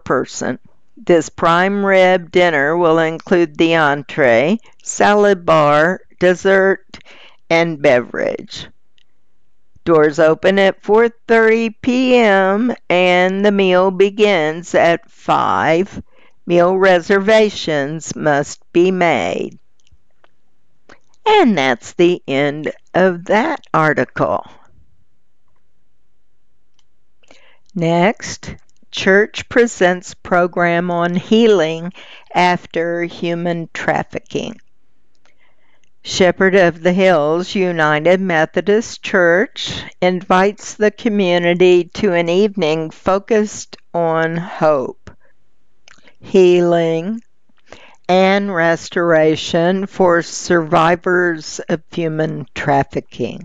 person. This prime rib dinner will include the entree, salad bar, dessert, and beverage. Doors open at 4:30 p.m. and the meal begins at 5. Meal reservations must be made. And that's the end of that article. Next, Church presents program on healing after human trafficking. Shepherd of the Hills United Methodist Church invites the community to an evening focused on hope, healing, and restoration for survivors of human trafficking.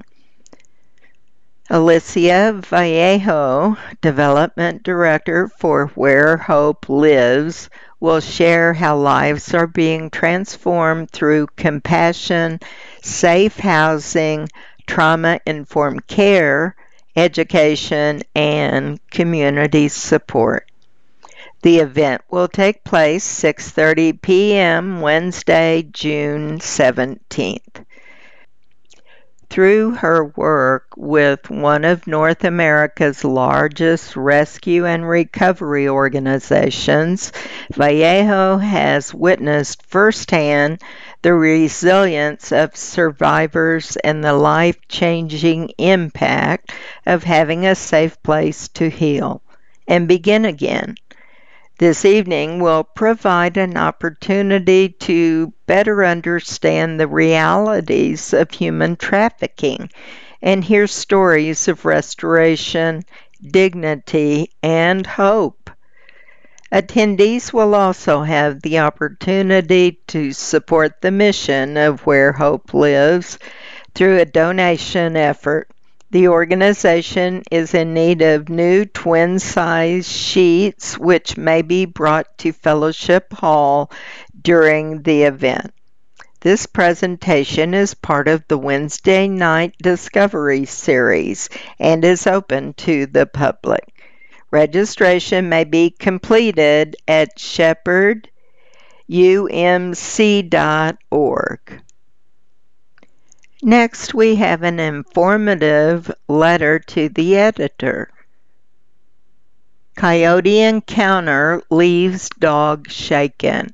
Alicia Vallejo, Development Director for Where Hope Lives, will share how lives are being transformed through compassion, safe housing, trauma-informed care, education, and community support. The event will take place 6:30 p.m. Wednesday, June 17th. Through her work with one of North America's largest rescue and recovery organizations, Vallejo has witnessed firsthand the resilience of survivors and the life-changing impact of having a safe place to heal and begin again. This evening will provide an opportunity to better understand the realities of human trafficking and hear stories of restoration, dignity, and hope. Attendees will also have the opportunity to support the mission of Where Hope Lives through a donation effort. The organization is in need of new twin-size sheets, which may be brought to Fellowship Hall during the event. This presentation is part of the Wednesday Night Discovery series and is open to the public. Registration may be completed at shepherdumc.org. Next, we have an informative letter to the editor. Coyote encounter leaves dog shaken.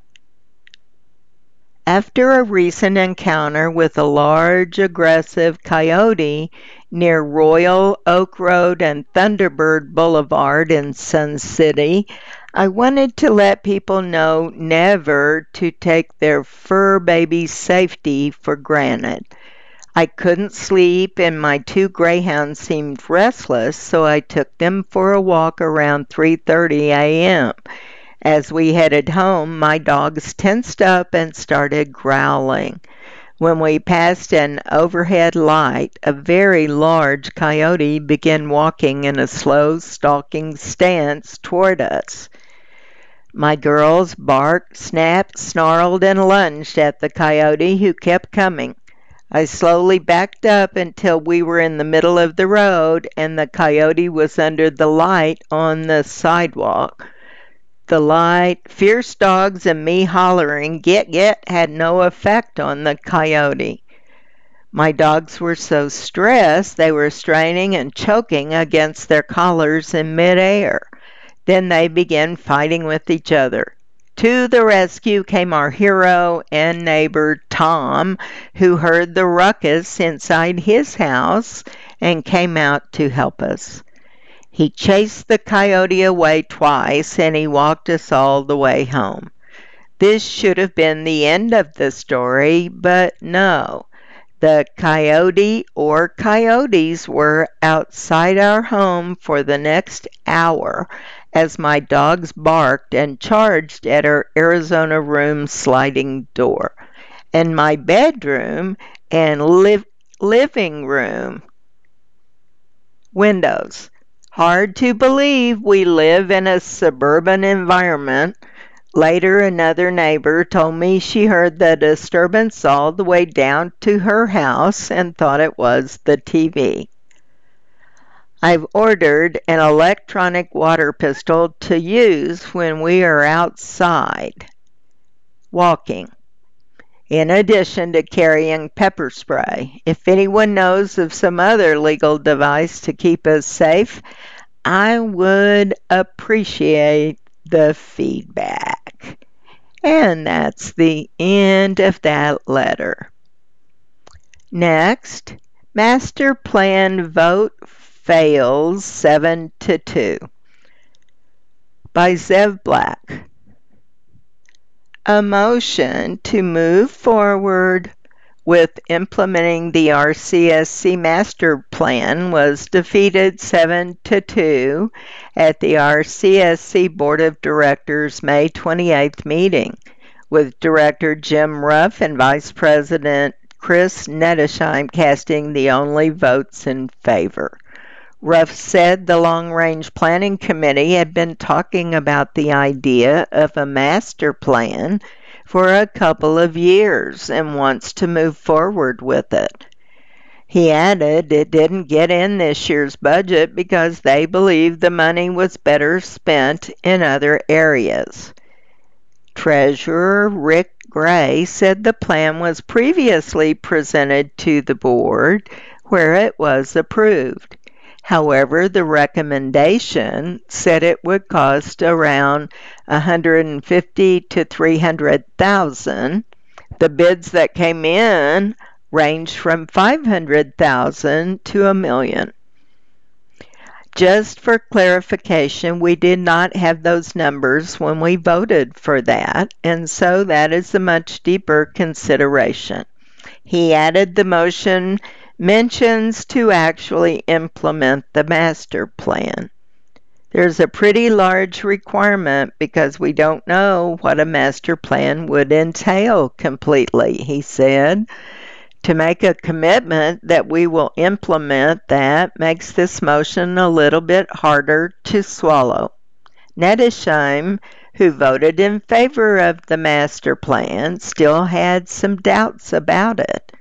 After a recent encounter with a large, aggressive coyote near Royal Oak Road and Thunderbird Boulevard in Sun City, I wanted to let people know never to take their fur baby's safety for granted. I couldn't sleep and my 2 greyhounds seemed restless, so I took them for a walk around 3:30 a.m. As we headed home, my dogs tensed up and started growling. When we passed an overhead light, a very large coyote began walking in a slow, stalking stance toward us. My girls barked, snapped, snarled, and lunged at the coyote, who kept coming. I slowly backed up until we were in the middle of the road and the coyote was under the light on the sidewalk. The light, fierce dogs, and me hollering, get, had no effect on the coyote. My dogs were so stressed they were straining and choking against their collars in midair. Then they began fighting with each other. To the rescue came our hero and neighbor, Tom, who heard the ruckus inside his house and came out to help us. He chased the coyote away twice, and he walked us all the way home. This should have been the end of the story, but no. The coyote or coyotes were outside our home for the next hour as my dogs barked and charged at our Arizona room sliding door and my bedroom and living room windows. Hard to believe we live in a suburban environment. Later, another neighbor told me she heard the disturbance all the way down to her house and thought it was the TV. I've ordered an electronic water pistol to use when we are outside walking, in addition to carrying pepper spray. If anyone knows of some other legal device to keep us safe, I would appreciate the feedback. And that's the end of that letter. Next, master plan vote fails 7-2 by Zev Black. A motion to move forward with implementing the RCSC master plan was defeated 7-2 at the RCSC Board of Directors May 28th meeting, with Director Jim Ruff and Vice President Chris Nettesheim casting the only votes in favor. Ruff said the Long Range Planning Committee had been talking about the idea of a master plan for a couple of years and wants to move forward with it. He added it didn't get in this year's budget because they believed the money was better spent in other areas. Treasurer Rick Gray said the plan was previously presented to the board where it was approved. However, the recommendation said it would cost around $150,000 to $300,000. The bids that came in ranged from $500,000 to $1 million. Just for clarification, we did not have those numbers when we voted for that, and so that is a much deeper consideration. He added the motion mentions to actually implement the master plan. There's a pretty large requirement because we don't know what a master plan would entail completely, he said. To make a commitment that we will implement that makes this motion a little bit harder to swallow. Nettesheim, who voted in favor of the master plan, still had some doubts about it.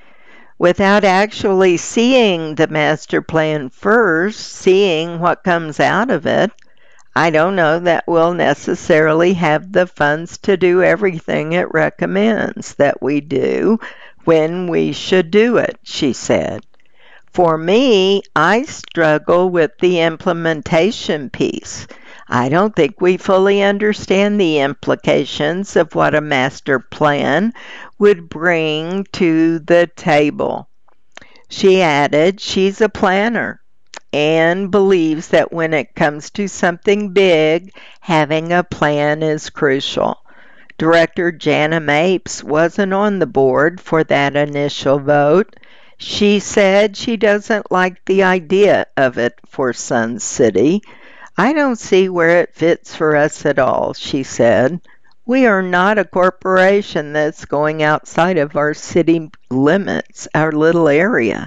Without actually seeing the master plan first, seeing what comes out of it, I don't know that we'll necessarily have the funds to do everything it recommends that we do when we should do it, she said. For me, I struggle with the implementation piece. I don't think we fully understand the implications of what a master plan would bring to the table. She added she's a planner and believes that when it comes to something big, having a plan is crucial. Director Jana Mapes wasn't on the board for that initial vote. She said she doesn't like the idea of it for Sun City. I don't see where it fits for us at all, she said. We are not a corporation that's going outside of our city limits, our little area.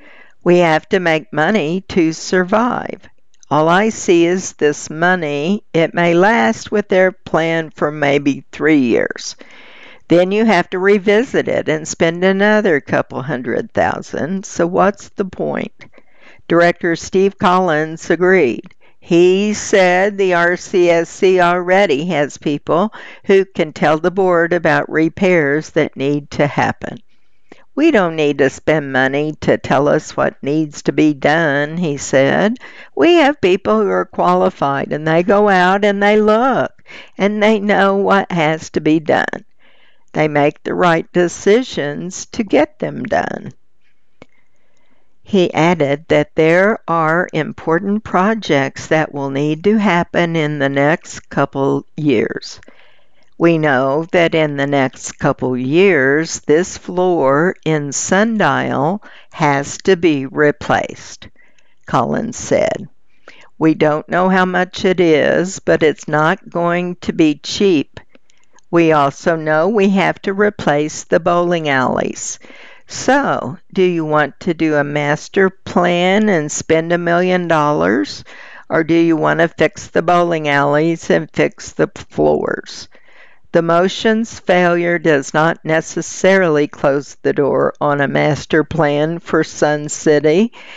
We have to make money to survive. All I see is this money. It may last with their plan for maybe 3 years. Then you have to revisit it and spend another couple $100,000. So what's the point? Director Steve Collins agreed. He said the RCSC already has people who can tell the board about repairs that need to happen. We don't need to spend money to tell us what needs to be done, he said. We have people who are qualified and they go out and they look and they know what has to be done. They make the right decisions to get them done. He added that there are important projects that will need to happen in the next couple years. We know that in the next couple years, this floor in Sundial has to be replaced, Collins said. We don't know how much it is, but it's not going to be cheap. We also know we have to replace the bowling alleys. So, do you want to do a master plan and spend $1 million? Or do you want to fix the bowling alleys and fix the floors? The motion's failure does not necessarily close the door on a master plan for Sun City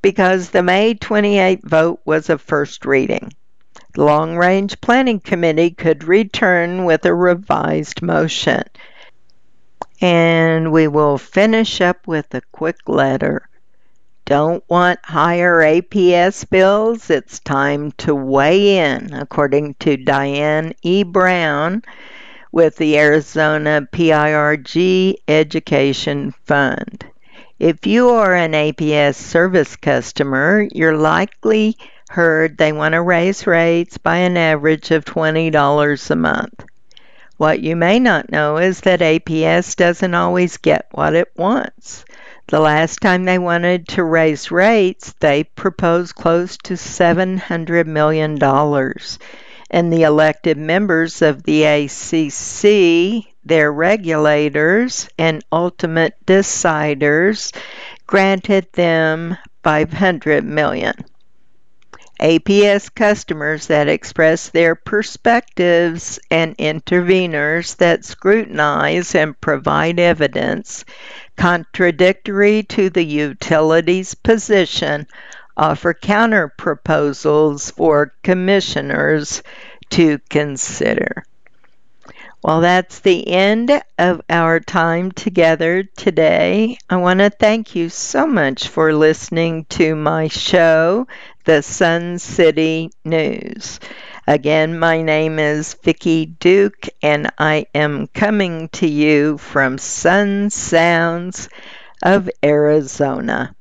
because the May 28th vote was a first reading. The Long Range Planning Committee could return with a revised motion. And we will finish up with a quick letter. Don't want higher APS bills? It's time to weigh in, according to Diane E. Brown with the Arizona PIRG Education Fund. If you are an APS service customer, you're likely heard they want to raise rates by an average of $20 a month. What you may not know is that APS doesn't always get what it wants. The last time they wanted to raise rates, they proposed close to $700 million. And the elected members of the ACC, their regulators and ultimate deciders, granted them $500 million. APS customers that express their perspectives and interveners that scrutinize and provide evidence contradictory to the utility's position offer counter-proposals for commissioners to consider. Well, that's the end of our time together today. I want to thank you so much for listening to my show, The Sun City News. Again, my name is Vicki Duke, and I am coming to you from Sun Sounds of Arizona.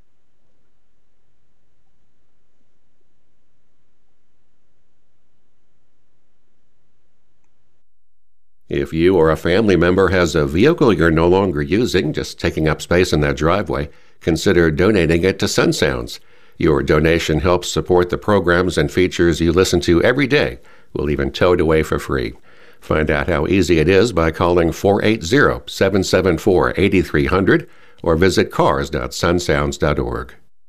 If you or a family member has a vehicle you're no longer using, just taking up space in that driveway, consider donating it to Sun Sounds. Your donation helps support the programs and features you listen to every day. We'll even tow it away for free. Find out how easy it is by calling 480-774-8300 or visit cars.sunsounds.org.